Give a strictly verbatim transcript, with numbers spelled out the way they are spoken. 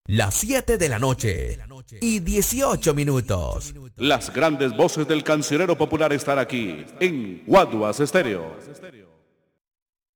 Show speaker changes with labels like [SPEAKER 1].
[SPEAKER 1] Las siete de la noche y dieciocho minutos.
[SPEAKER 2] Las grandes voces del cancionero popular están aquí en Guaduas Estéreo.